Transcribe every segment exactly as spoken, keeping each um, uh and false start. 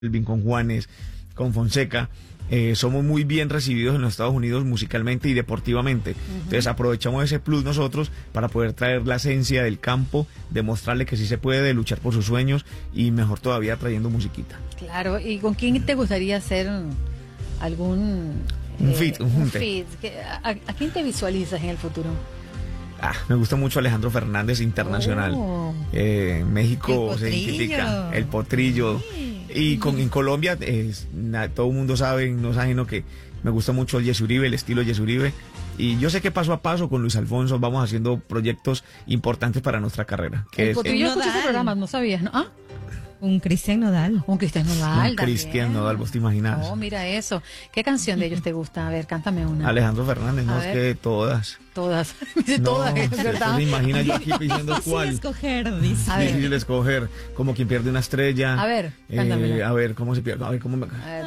Elvin, con Juanes, con Fonseca, eh, somos muy bien recibidos en los Estados Unidos musicalmente y deportivamente. Uh-huh. Entonces aprovechamos ese plus nosotros para poder traer la esencia del campo, demostrarle que sí se puede luchar por sus sueños y mejor todavía trayendo musiquita. Claro, ¿y con quién te gustaría hacer algún... Un eh, fit, un un junte. fit? ¿A, ¿A quién te visualizas en el futuro? Ah, me gusta mucho Alejandro Fernández internacional. Oh. Eh, México El se potrillo. identifica, el potrillo. Sí. Y con, en Colombia, eh, na- todo el mundo sabe, no es ajeno, que me gusta mucho el Jesse Uribe, el estilo Jesse Uribe. Y yo sé que paso a paso con Luis Alfonso vamos haciendo proyectos importantes para nuestra carrera. Que El es potrillo, el yo escuché ese Nodal. programa, no sabías, ¿no? ¿Ah? Un Cristian Nodal. Un Cristian Nodal. un Cristian también. Nodal, vos te imaginas. Oh, mira eso. ¿Qué canción de ellos te gusta? A ver, cántame una. Alejandro Fernández, no A es ver. que todas. Todas. Dice No, todas, es usted verdad. se imagina yo aquí diciendo Difícil cuál. escoger, dice. A ver. Difícil escoger, como quien pierde una estrella. A ver, eh, cántamela. a ver, ¿cómo se pierde? A ver, ¿cómo me... A ver.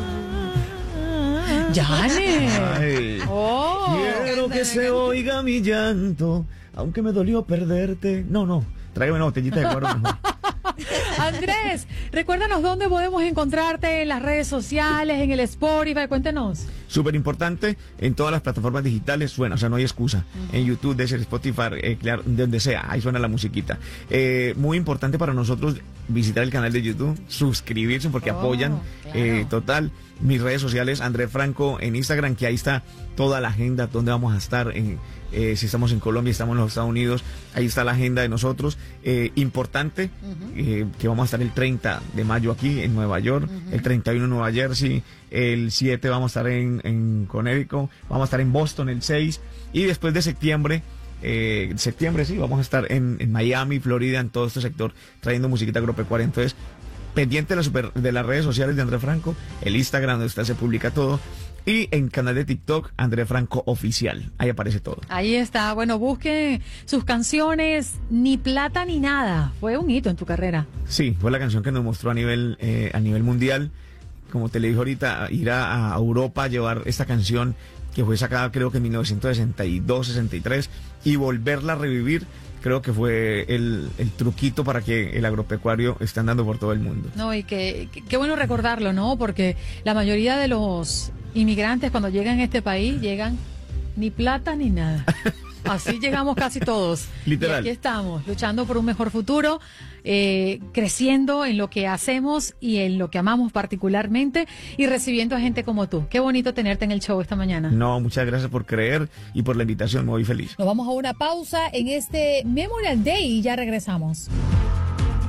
¡Yane! Ay. ¡Oh! Quiero que se oiga mi llanto, aunque me dolió perderte. No, no, tráigame una botellita de cuero mejor. Andrés, recuérdanos dónde podemos encontrarte en las redes sociales, en el Spotify, cuéntenos. Súper importante, en todas las plataformas digitales suena, o sea, no hay excusa. En YouTube, de ser Spotify, eh, claro, de donde sea, ahí suena la musiquita. Eh, muy importante para nosotros visitar el canal de YouTube, suscribirse porque Oh, apoyan claro. eh, total. Mis redes sociales, André Franco en Instagram, que ahí está toda la agenda, dónde vamos a estar, en, eh, si estamos en Colombia, estamos en los Estados Unidos, ahí está la agenda de nosotros. Eh, importante, Uh-huh. eh, que vamos a estar el treinta de mayo aquí en Nueva York, Uh-huh. el treinta y uno en Nueva Jersey, el siete vamos a estar en, en Connecticut, vamos a estar en Boston el seis, y después de septiembre, eh, septiembre sí, vamos a estar en, en Miami, Florida, en todo este sector, trayendo musiquita agropecuaria. Entonces, pendiente de, la super- de las redes sociales de André Franco, el Instagram donde está, se publica todo, y en canal de TikTok, André Franco Oficial, ahí aparece todo. Ahí está. Bueno, busquen sus canciones, Ni Plata ni Nada. Fue un hito en tu carrera. Sí, fue la canción que nos mostró a nivel, eh, a nivel mundial. Como te le dije ahorita, ir a, a Europa a llevar esta canción que fue sacada creo que en mil novecientos sesenta y dos, sesenta y tres y volverla a revivir, creo que fue el, el truquito para que el agropecuario esté andando por todo el mundo. No, y que que- qué bueno recordarlo, ¿no? Porque la mayoría de los inmigrantes cuando llegan a este país llegan ni plata ni nada. Así llegamos casi todos. Literal. Y aquí estamos, luchando por un mejor futuro, eh, creciendo en lo que hacemos y en lo que amamos particularmente y recibiendo a gente como tú. Qué bonito tenerte en el show esta mañana. No, muchas gracias por creer y por la invitación, me voy feliz. Nos vamos a una pausa en este Memorial Day y ya regresamos.